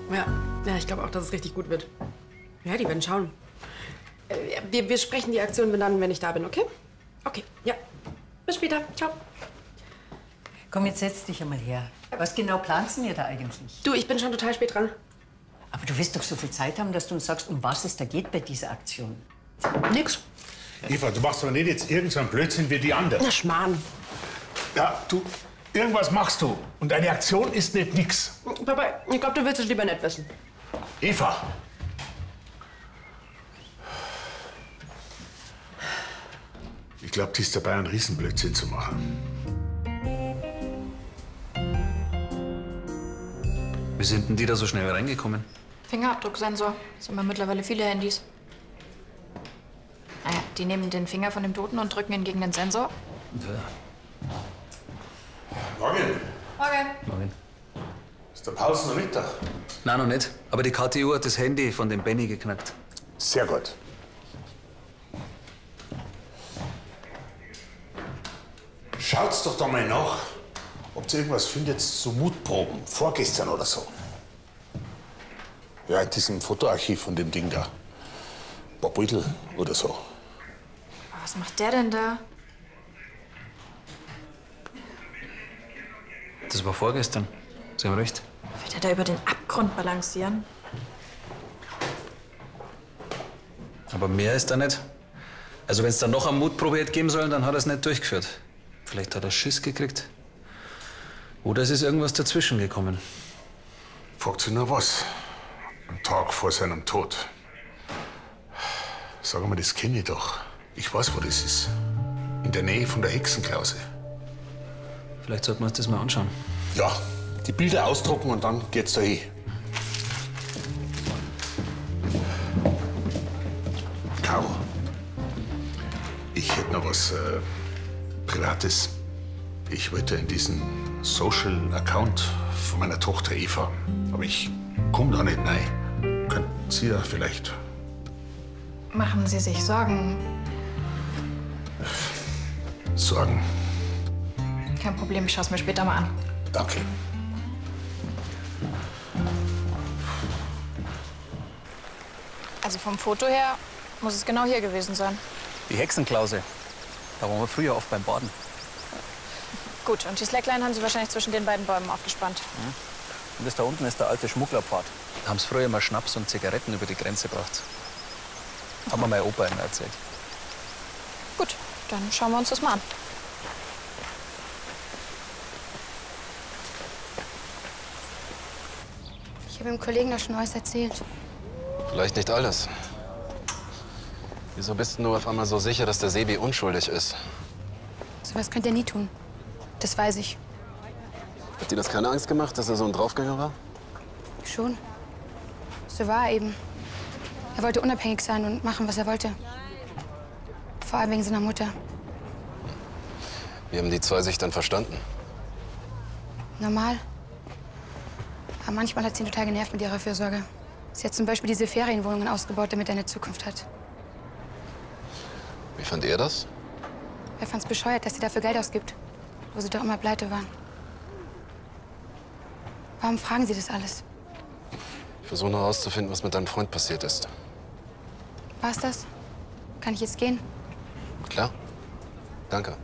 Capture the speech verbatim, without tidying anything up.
Ja, ja, ich glaube auch, dass es richtig gut wird. Ja, die werden schauen. Äh, wir, wir sprechen die Aktion dann, wenn ich da bin, okay? Okay, ja. Bis später. Ciao. Komm, jetzt setz dich einmal her. Was genau planst du ihr da eigentlich? Du, ich bin schon total spät dran. Aber du wirst doch so viel Zeit haben, dass du uns sagst, um was es da geht bei dieser Aktion. Nix. Eva, du machst aber nicht jetzt irgendeinen Blödsinn wie die anderen. Na, Schmarrn. Ja, du, irgendwas machst du. Und deine Aktion ist nicht nix. Papa, ich glaube, du willst es lieber nicht wissen. Eva! Ich glaube, die ist dabei, einen Riesenblödsinn zu machen. Wie sind denn die da so schnell reingekommen? Fingerabdrucksensor. Das haben wir mittlerweile viele Handys. Naja, die nehmen den Finger von dem Toten und drücken ihn gegen den Sensor. Ja. Morgen. Morgen. Morgen. Ist der Paulsen noch nicht da? Nein, noch nicht. Aber die K T U hat das Handy von dem Benny geknackt. Sehr gut. Schaut's doch da mal nach, ob ihr irgendwas findet zu Mutproben, vorgestern oder so. Ja, in diesem Fotoarchiv von dem Ding da. Bob Whittle oder so. Was macht der denn da? Das war vorgestern. Sie haben recht. Wird er da über den Abgrund balancieren? Aber mehr ist da nicht. Also wenn es da noch eine Mutprobe hätte geben sollen, dann hat er es nicht durchgeführt. Vielleicht hat er Schiss gekriegt. Oder es ist irgendwas dazwischen gekommen. Fragt sie nur was. Am Tag vor seinem Tod. Sag mal, das kenne ich doch. Ich weiß, wo das ist. In der Nähe von der Hexenklause. Vielleicht sollten wir uns das mal anschauen. Ja, die Bilder ausdrucken und dann geht's da hin. Kau. Ich hätte noch was äh, Privates. Ich wollte in diesen Social Account von meiner Tochter Eva. Aber ich komme da nicht rein. Könnten Sie ja vielleicht. Machen Sie sich Sorgen. Sorgen. Kein Problem, ich schaue es mir später mal an. Danke. Also vom Foto her muss es genau hier gewesen sein. Die Hexenklause. Da waren wir früher oft beim Baden. Gut, und die Slackline haben Sie wahrscheinlich zwischen den beiden Bäumen aufgespannt. Und das da unten ist der alte Schmugglerpfad. Da haben sie früher mal Schnaps und Zigaretten über die Grenze gebracht. Hat mir mein Opa immer erzählt. Gut, dann schauen wir uns das mal an. Ich habe dem Kollegen das schon alles erzählt. Vielleicht nicht alles. Wieso bist du auf einmal so sicher, dass der Sebi unschuldig ist? So was könnte er nie tun. Das weiß ich. Hat dir das keine Angst gemacht, dass er so ein Draufgänger war? Schon. So war er eben. Er wollte unabhängig sein und machen, was er wollte. Vor allem wegen seiner Mutter. Wie haben die zwei sich dann verstanden? Normal. Aber manchmal hat sie ihn total genervt mit ihrer Fürsorge. Sie hat zum Beispiel diese Ferienwohnungen ausgebaut, damit er eine Zukunft hat. Wie fand er das? Er fand's bescheuert, dass sie dafür Geld ausgibt, wo sie doch immer pleite waren. Warum fragen Sie das alles? Ich versuche noch herauszufinden, was mit deinem Freund passiert ist. War's das? Kann ich jetzt gehen? Klar. Danke.